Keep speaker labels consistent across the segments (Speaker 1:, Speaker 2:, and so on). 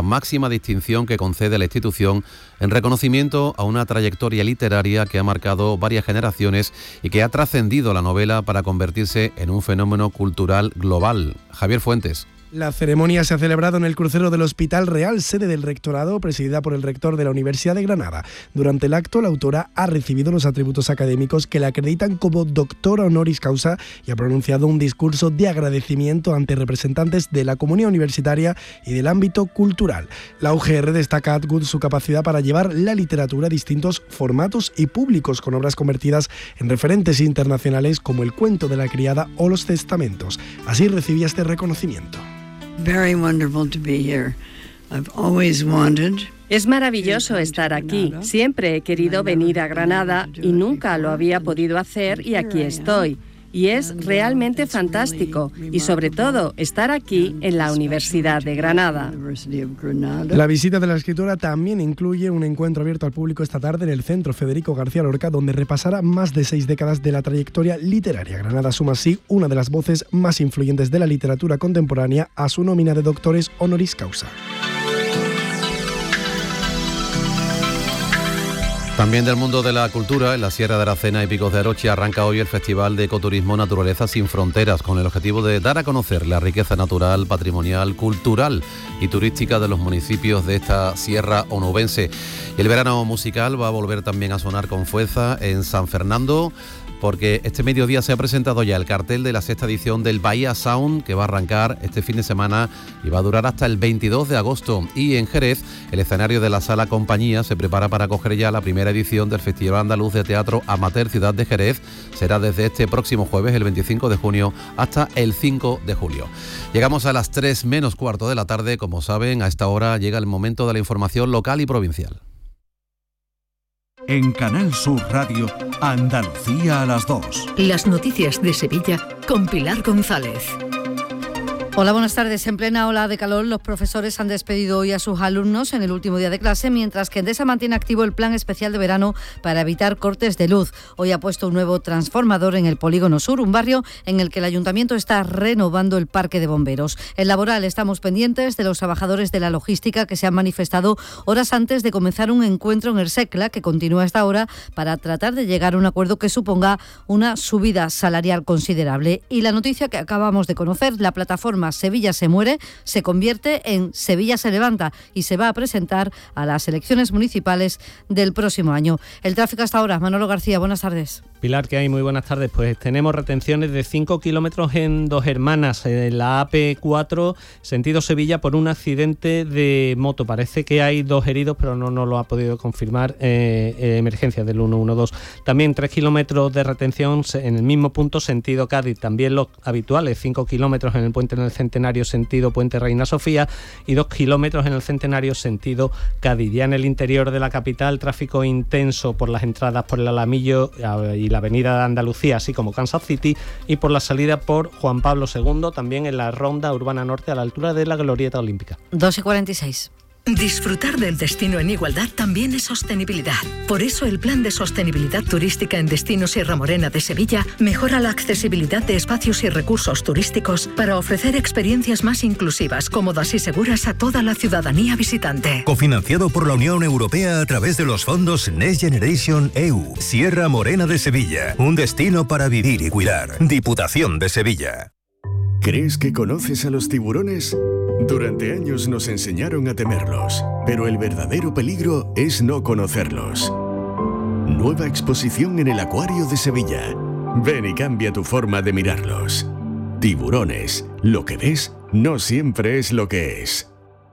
Speaker 1: máxima distinción que concede la institución en reconocimiento a una trayectoria literaria que ha marcado varias generaciones y que ha trascendido la novela para convertirse en un fenómeno cultural global. Javier Fuentes.
Speaker 2: La ceremonia se ha celebrado en el crucero del Hospital Real, sede del rectorado, presidida por el rector de la Universidad de Granada. Durante el acto, la autora ha recibido los atributos académicos que la acreditan como doctora honoris causa y ha pronunciado un discurso de agradecimiento ante representantes de la comunidad universitaria y del ámbito cultural. La UGR destaca a Atwood su capacidad para llevar la literatura a distintos formatos y públicos, con obras convertidas en referentes internacionales como El cuento de la criada o Los testamentos. Así recibía este reconocimiento.
Speaker 3: Very wonderful to be here. I've always wanted.
Speaker 4: Es maravilloso estar aquí. Siempre he querido venir a Granada y nunca lo había podido hacer y aquí estoy. Y es realmente fantástico y sobre todo estar aquí en la Universidad de Granada.
Speaker 2: La visita de la escritora también incluye un encuentro abierto al público esta tarde en el Centro Federico García Lorca, donde repasará más de 6 décadas de la trayectoria literaria. Granada suma así una de las voces más influyentes de la literatura contemporánea a su nómina de doctores honoris causa.
Speaker 1: También del mundo de la cultura, en la Sierra de Aracena y Picos de Aroche arranca hoy el Festival de Ecoturismo Naturaleza Sin Fronteras, con el objetivo de dar a conocer la riqueza natural, patrimonial, cultural y turística de los municipios de esta sierra onubense. El verano musical va a volver también a sonar con fuerza en San Fernando, porque este mediodía se ha presentado ya el cartel de la 6ª edición del Bahía Sound, que va a arrancar este fin de semana y va a durar hasta el 22 de agosto. Y en Jerez, el escenario de la Sala Compañía se prepara para acoger ya la primera edición del Festival Andaluz de Teatro Amateur Ciudad de Jerez. Será desde este próximo jueves, el 25 de junio, hasta el 5 de julio. Llegamos a las 3 menos cuarto de la tarde. Como saben, a esta hora llega el momento de la información local y provincial.
Speaker 5: En Canal Sur Radio, Andalucía a las 2.
Speaker 6: Las noticias de Sevilla con Pilar González.
Speaker 7: Hola, buenas tardes. En plena ola de calor, los profesores han despedido hoy a sus alumnos en el último día de clase, mientras que Endesa mantiene activo el plan especial de verano para evitar cortes de luz. Hoy ha puesto un nuevo transformador en el Polígono Sur, un barrio en el que el ayuntamiento está renovando el parque de bomberos. En Laboral estamos pendientes de los trabajadores de la logística que se han manifestado horas antes de comenzar un encuentro en Ersecla, que continúa hasta ahora, para tratar de llegar a un acuerdo que suponga una subida salarial considerable. Y la noticia que acabamos de conocer, la plataforma Sevilla se muere se convierte en Sevilla se levanta y se va a presentar a las elecciones municipales del próximo año. El tráfico hasta ahora. Manolo García, buenas tardes.
Speaker 8: Pilar, ¿qué hay? Muy buenas tardes. Pues tenemos retenciones de 5 kilómetros en Dos Hermanas, en la AP4, sentido Sevilla, por un accidente de moto. Parece que hay 2 heridos, pero no lo ha podido confirmar emergencia del 112. También 3 kilómetros de retención en el mismo punto, sentido Cádiz. También los habituales, 5 kilómetros en el puente en el Centenario, sentido Puente Reina Sofía, y 2 kilómetros en el Centenario, sentido Cádiz. Ya en el interior de la capital, tráfico intenso por las entradas por el Alamillo y la avenida de Andalucía, así como Kansas City, y por la salida por Juan Pablo II, también en la ronda urbana norte a la altura de la Glorieta Olímpica.
Speaker 7: 2:46.
Speaker 6: Disfrutar del destino en igualdad también es sostenibilidad. Por eso el Plan de Sostenibilidad Turística en Destino Sierra Morena de Sevilla mejora la accesibilidad de espacios y recursos turísticos para ofrecer experiencias más inclusivas, cómodas y seguras a toda la ciudadanía visitante.
Speaker 9: Cofinanciado por la Unión Europea a través de los fondos Next Generation EU. Sierra Morena de Sevilla, un destino para vivir y cuidar. Diputación de Sevilla.
Speaker 10: ¿Crees que conoces a los tiburones? Durante años nos enseñaron a temerlos, pero el verdadero peligro es no conocerlos. Nueva exposición en el Acuario de Sevilla. Ven y cambia tu forma de mirarlos. Tiburones, lo que ves no siempre es lo que es.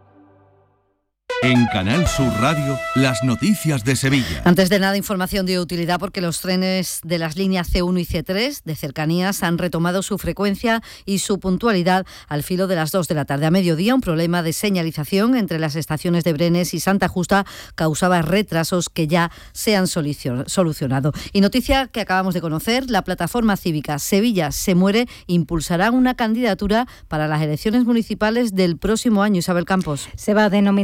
Speaker 5: En Canal Sur Radio, las noticias de Sevilla.
Speaker 7: Antes de nada, información de utilidad, porque los trenes de las líneas C1 y C3 de cercanías han retomado su frecuencia y su puntualidad al filo de las 2 de la tarde. A mediodía, un problema de señalización entre las estaciones de Brenes y Santa Justa causaba retrasos que ya se han solucionado. Y noticia que acabamos de conocer, la plataforma cívica Sevilla se muere impulsará una candidatura para las elecciones municipales del próximo año. Isabel Campos.
Speaker 11: Se va a denominar Sevilla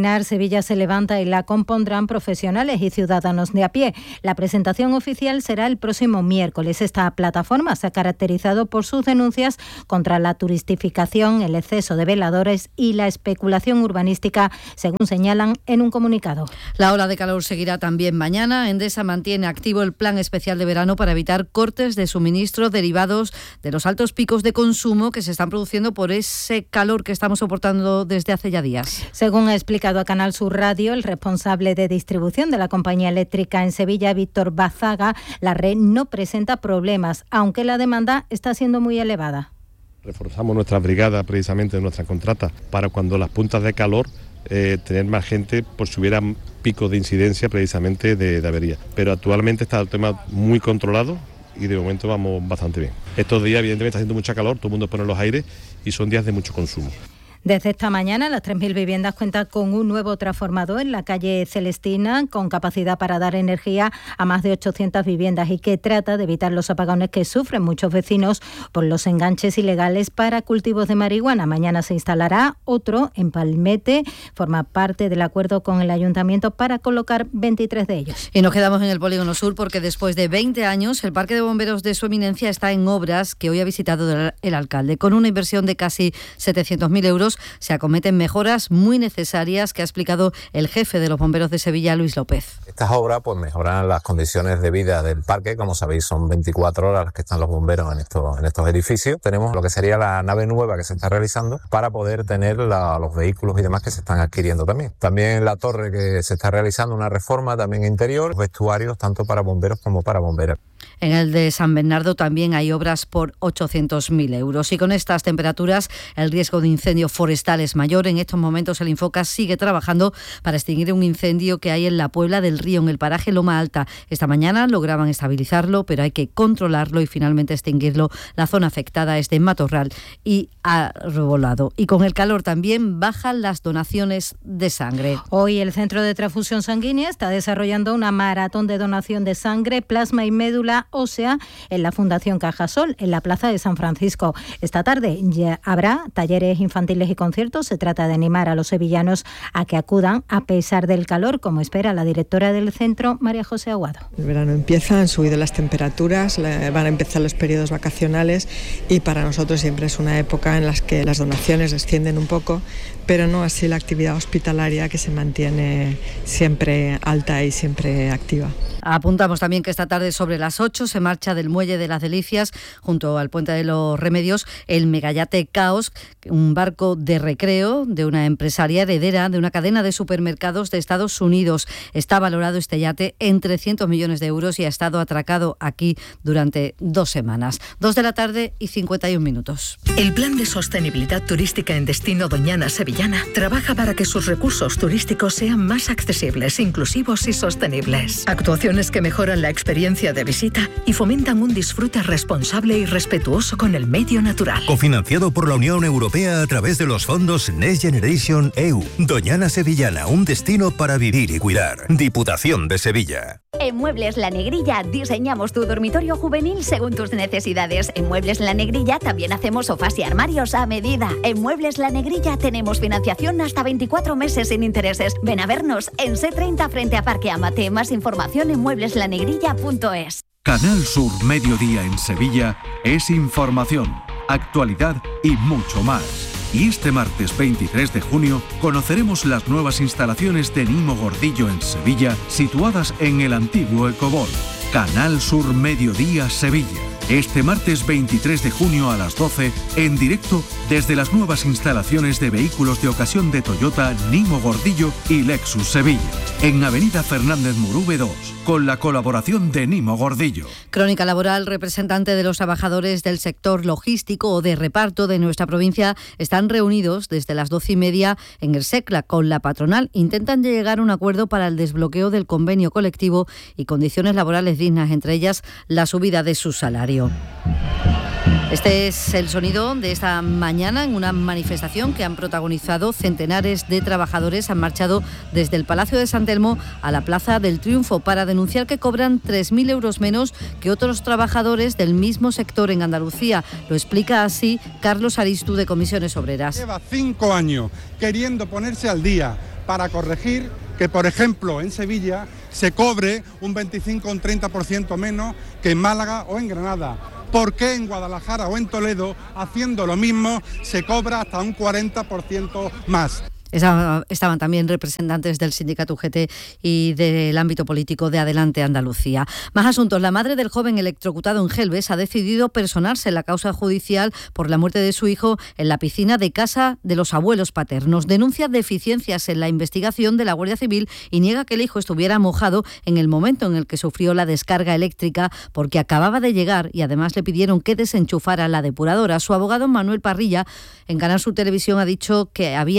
Speaker 11: Sevilla se levanta y la compondrán profesionales y ciudadanos de a pie. La presentación oficial será el próximo miércoles. Esta plataforma se ha caracterizado por sus denuncias contra la turistificación, el exceso de veladores y la especulación urbanística, según señalan en un comunicado.
Speaker 7: La ola de calor seguirá también mañana. Endesa mantiene activo el plan especial de verano para evitar cortes de suministro derivados de los altos picos de consumo que se están produciendo por ese calor que estamos soportando desde hace ya días.
Speaker 11: Según ha explicado a Canal Sur Radio el responsable de distribución de la compañía eléctrica en Sevilla, Víctor Bazaga, la red no presenta problemas, aunque la demanda está siendo muy elevada.
Speaker 12: Reforzamos nuestras brigadas, precisamente nuestras contratas, para cuando las puntas de calor tener más gente por si hubiera picos de incidencia precisamente de avería. Pero actualmente está el tema muy controlado y de momento vamos bastante bien. Estos días evidentemente está haciendo mucha calor, todo el mundo pone los aires y son días de mucho consumo.
Speaker 11: Desde esta mañana, las 3.000 viviendas cuentan con un nuevo transformador en la calle Celestina, con capacidad para dar energía a más de 800 viviendas y que trata de evitar los apagones que sufren muchos vecinos por los enganches ilegales para cultivos de marihuana. Mañana se instalará otro en Palmete, forma parte del acuerdo con el ayuntamiento para colocar 23 de ellos.
Speaker 7: Y nos quedamos en el Polígono Sur porque después de 20 años el Parque de Bomberos de Su Eminencia está en obras que hoy ha visitado el alcalde. Con una inversión de casi 700.000 euros se acometen mejoras muy necesarias que ha explicado el jefe de los bomberos de Sevilla, Luis López.
Speaker 13: Estas obras pues mejoran las condiciones de vida del parque. Como sabéis, son 24 horas las que están los bomberos en estos edificios. Tenemos lo que sería la nave nueva que se está realizando para poder tener los vehículos y demás que se están adquiriendo también. También la torre que se está realizando una reforma también interior, vestuarios tanto para bomberos como para bomberas.
Speaker 7: En el de San Bernardo también hay obras por 800.000 euros. Y con estas temperaturas el riesgo de incendio forestal es mayor. En estos momentos el Infoca sigue trabajando para extinguir un incendio que hay en la Puebla del Río, en el paraje Loma Alta. Esta mañana lograban estabilizarlo, pero hay que controlarlo y finalmente extinguirlo. La zona afectada es de matorral y arbolado. Y con el calor también bajan las donaciones de sangre.
Speaker 11: Hoy el Centro de Transfusión Sanguínea está desarrollando una maratón de donación de sangre, plasma y médula ósea en la Fundación Cajasol, en la Plaza de San Francisco. Esta tarde ya habrá talleres infantiles y conciertos. Se trata de animar a los sevillanos a que acudan a pesar del calor, como espera la directora del centro, María José Aguado.
Speaker 14: El verano empieza, han subido las temperaturas, van a empezar los periodos vacacionales y para nosotros siempre es una época en la que las donaciones descienden un poco, pero no así la actividad hospitalaria, que se mantiene siempre alta y siempre activa.
Speaker 7: Apuntamos también que esta tarde sobre las 8 se marcha del Muelle de las Delicias, junto al Puente de los Remedios, el megayate Caos, un barco de recreo de una empresaria heredera de una cadena de supermercados de Estados Unidos. Está valorado este yate en 300 millones de euros y ha estado atracado aquí durante 2 semanas. 2 de la tarde y 51 minutos.
Speaker 6: El Plan de Sostenibilidad Turística en Destino Doñana Sevillana trabaja para que sus recursos turísticos sean más accesibles, inclusivos y sostenibles. Actuaciones que mejoran la experiencia de visita y fomentan un disfrute responsable y respetuoso con el medio natural.
Speaker 9: Cofinanciado por la Unión Europea a través de los fondos Next Generation EU. Doñana Sevillana, un destino para vivir y cuidar. Diputación de Sevilla.
Speaker 15: En Muebles La Negrilla diseñamos tu dormitorio juvenil según tus necesidades. En Muebles La Negrilla también hacemos sofás y armarios a medida. En Muebles La Negrilla tenemos financiación hasta 24 meses sin intereses. Ven a vernos en C30 frente a Parque Amate. Más información en muebleslanegrilla.es.
Speaker 5: Canal Sur Mediodía en Sevilla es información, actualidad y mucho más. Y este martes 23 de junio conoceremos las nuevas instalaciones de Nimo Gordillo en Sevilla, situadas en el antiguo Ecobol. Canal Sur Mediodía Sevilla. Este martes 23 de junio a las 12, en directo desde las nuevas instalaciones de vehículos de ocasión de Toyota, Nimo Gordillo y Lexus Sevilla, en Avenida Fernández Murube 2, con la colaboración de Nimo Gordillo.
Speaker 7: Crónica laboral. Representante de los trabajadores del sector logístico o de reparto de nuestra provincia están reunidos desde las 12:30 en el SECLA con la patronal. Intentan llegar a un acuerdo para el desbloqueo del convenio colectivo y condiciones laborales dignas, entre ellas la subida de su salario. Este es el sonido de esta mañana en una manifestación que han protagonizado centenares de trabajadores. Han marchado desde el Palacio de San Telmo a la Plaza del Triunfo para denunciar que cobran 3.000 euros menos que otros trabajadores del mismo sector en Andalucía. Lo explica así Carlos Aristu, de Comisiones Obreras.
Speaker 16: Lleva 5 años queriendo ponerse al día para corregir que, por ejemplo, en Sevilla se cobre un 25 o un 30% menos que en Málaga o en Granada. ¿Por qué en Guadalajara o en Toledo, haciendo lo mismo, se cobra hasta un 40% más?
Speaker 7: Estaban también representantes del sindicato UGT y del ámbito político de Adelante Andalucía. Más asuntos. La madre del joven electrocutado en Gelbes ha decidido personarse en la causa judicial por la muerte de su hijo en la piscina de casa de los abuelos paternos. Denuncia deficiencias en la investigación de la Guardia Civil y niega que el hijo estuviera mojado en el momento en el que sufrió la descarga eléctrica porque acababa de llegar y además le pidieron que desenchufara la depuradora. Su abogado Manuel Parrilla en Canal Sur Televisión ha dicho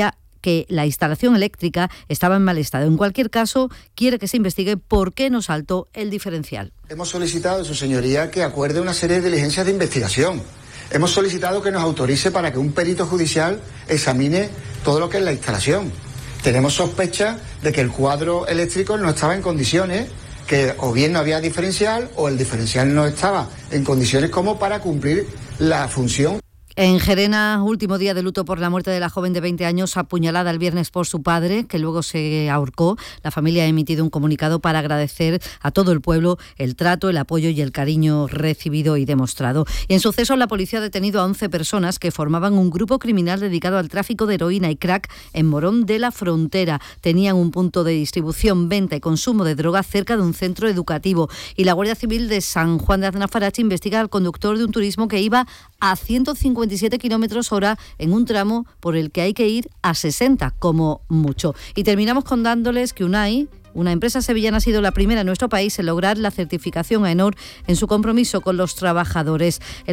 Speaker 7: que la instalación eléctrica estaba en mal estado. En cualquier caso, quiere que se investigue por qué no saltó el diferencial.
Speaker 17: Hemos solicitado a su señoría que acuerde una serie de diligencias de investigación. Hemos solicitado que nos autorice para que un perito judicial examine todo lo que es la instalación. Tenemos sospecha de que el cuadro eléctrico no estaba en condiciones, que o bien no había diferencial o el diferencial no estaba en condiciones como para cumplir la función.
Speaker 7: En Gerena, último día de luto por la muerte de la joven de 20 años apuñalada el viernes por su padre, que luego se ahorcó. La familia ha emitido un comunicado para agradecer a todo el pueblo el trato, el apoyo y el cariño recibido y demostrado. Y en sucesos, la policía ha detenido a 11 personas que formaban un grupo criminal dedicado al tráfico de heroína y crack en Morón de la Frontera. Tenían un punto de distribución, venta y consumo de droga cerca de un centro educativo. Y la Guardia Civil de San Juan de Aznafarache investiga al conductor de un turismo que iba a 157 km/h en un tramo por el que hay que ir a 60 como mucho. Y terminamos contándoles que UNAI, una empresa sevillana, ha sido la primera en nuestro país en lograr la certificación AENOR en su compromiso con los trabajadores. El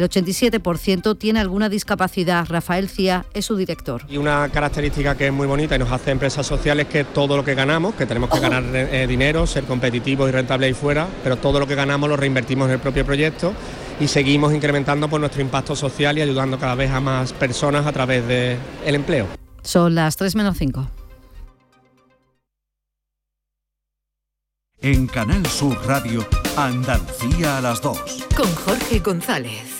Speaker 7: 87% tiene alguna discapacidad. Rafael Cía es su director.
Speaker 18: Y una característica que es muy bonita y nos hace empresas sociales, que todo lo que ganamos, que tenemos que ganar dinero, ser competitivos y rentables ahí fuera, pero todo lo que ganamos lo reinvertimos en el propio proyecto y seguimos incrementando nuestro impacto social y ayudando cada vez a más personas a través del empleo.
Speaker 7: Son las 3:05.
Speaker 5: En Canal Sur Radio, Andalucía a las 2.
Speaker 6: Con Jorge González.